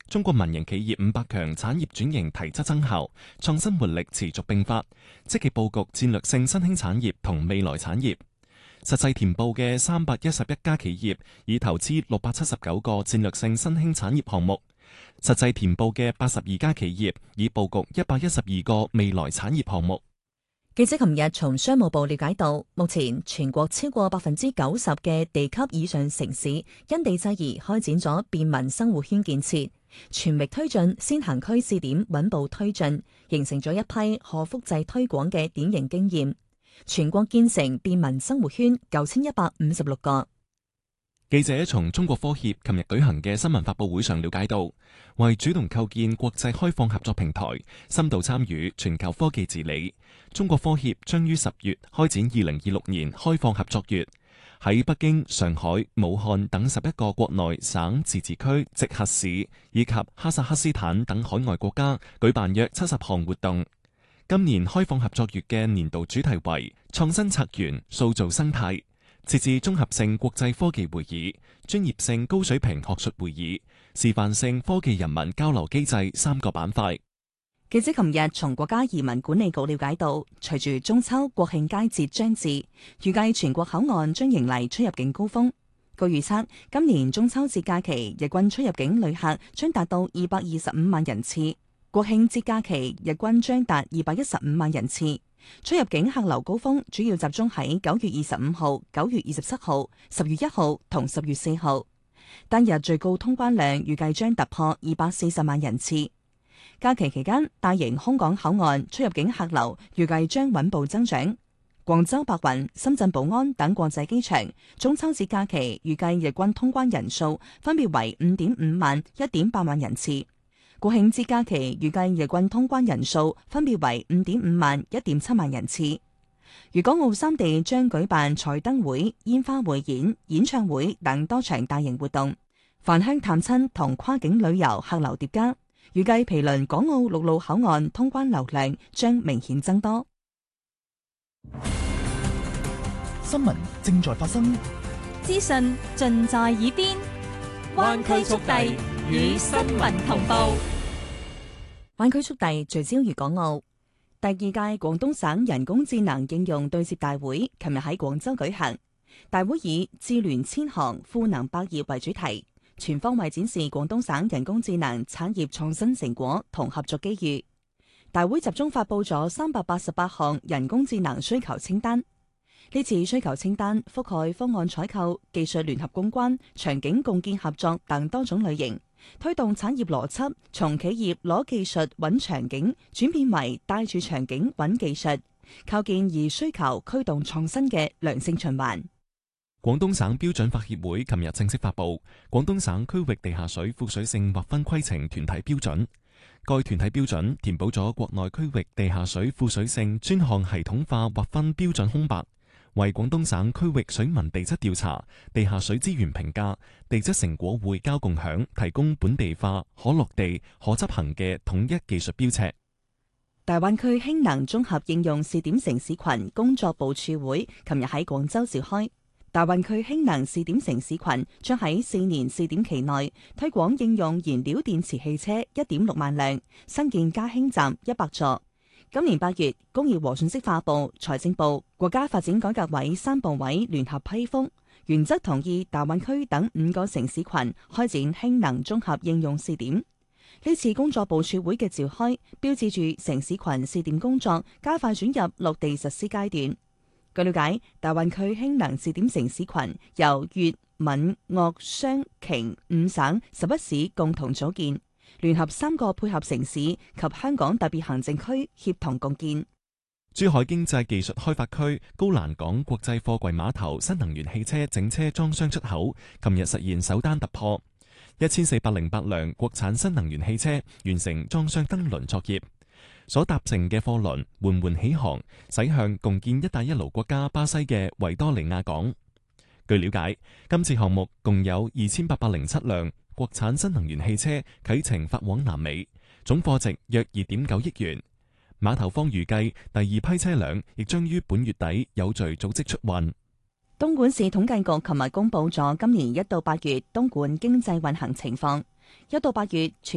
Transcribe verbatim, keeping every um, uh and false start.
中國民營企業五百強產業轉型提質增效，創新活力持續迸發，積極佈局戰略性新興產業同未來產業。實際填報嘅三百一十一家企業已投資六百七十九個戰略性新興產業項目，實際填報嘅八十二家企業已佈局一百一十二個未來產業項目。 記者琴日從商務部了解到，目前全國超過百分之九十嘅地級以上城市因地制宜開展咗便民生活圈建設，全域推進先行區試點穩步推進，形成咗一批可複製推廣嘅典型經驗。全國建成便民生活圈九千一百五十六個。 記者從中國科協琴日舉行嘅新聞發佈會上了解到，為主動構建國際開放合作平台，深度參與全球科技治理，中國科協將於十月開展二零二六年開放合作月，喺北京、上海、武漢等十一個國內省自治區、直轄市以及哈薩克斯坦等海外國家舉辦約七十項活動。今年開放合作月嘅年度主題為創新策源，塑造生態。設置綜合性國際科技會議、專業性高水平學術會議、示範性科技人民交流機制三個板塊。 記者琴日從國家移民管理局了解到，隨住中秋國慶佳節將至，預計全國口岸將迎嚟出入境高峰。據預測，今年中秋節假期日均出入境旅客將達到二百二十五萬人次，國慶節假期日均將達二百一十五萬人次。出入境客流高峰主要集中喺九月二十五號、九月二十七號、十月一號同十月四號，單日最高通關量預計將突破二百四十萬人次。假期期間，大型空港口岸出入境客流預計將穩步增長。廣州白雲、深圳寶安等國際機場中秋節假期預計日均通關人數分別為五點五萬、一點八萬人次。國慶節假期預計日均通關人數分別為五點五萬、一點七萬人次。粵港澳三地將舉辦彩燈會、煙花匯演、演唱會等多場大型活動，返鄉探親同跨境旅遊客流疊加。預計毗鄰港澳陸路口岸通關流量將明顯增多。 新聞正在發生， 資訊盡在耳邊，灣區速遞與新聞同步。 灣區速遞聚焦粵港澳。第二屆廣東省人工智能應用對接大會琴日喺廣州舉行，大會以智聯千行，賦能百業為主題，全方位展示廣東省人工智能產業創新成果同合作機遇。大會集中發佈咗三百八十八項人工智能需求清單。呢次需求清單覆蓋方案採購、技術聯合攻關、場景共建合作等多種類型，推動產業邏輯從企業攞技術揾場景轉變為帶住場景揾技術，構建以需求驅動創新嘅良性循環。 廣東省標準法協會琴日正式發布廣東省區域地下水賦水性劃分規程團體標準。該團體標準填補咗國內區域地下水賦水性專項系統化劃分標準空白，為廣東省區域水文地質調查、地下水資源評價、地質成果匯交共享提供本地化、可落地、可執行嘅統一技術標尺。 大灣區氫能綜合應用試點城市群工作部署會琴日喺廣州召開。大灣區氫能試點城市群將喺四年試點期內推廣應用燃料電池汽車一點六萬輛，新建加氫站一百座。今年八月，工業和信息化部、財政部、國家發展改革委三部委聯合批覆，原則同意大灣區等五個城市群開展氫能綜合應用試點。呢次工作部署會嘅召開，標誌住城市群試點工作加快轉入落地實施階段。據了解，大灣區氫能試點城市群由粵、閩、鄂、湘、瓊五省十一市共同組建，聯合三個配合城市及香港特別行政區協同共建。 珠海經濟技術開發區高欄港國際貨櫃碼頭新能源汽車整車裝箱出口，琴日實現首單突破，一千四百零八輛國產新能源汽車完成裝箱登輪作業。所搭乘嘅貨輪緩緩起航，駛向共建“一帶一路”國家巴西嘅維多利亞港。據了解，今次項目共有二千八百零七輛國產新能源汽車啟程發往南美，總貨值約二點九億元。碼頭方預計第二批車輛亦將於本月底有序組織出運。 東莞市統計局琴日公布咗今年一到八月東莞經濟運行情況，一到八月全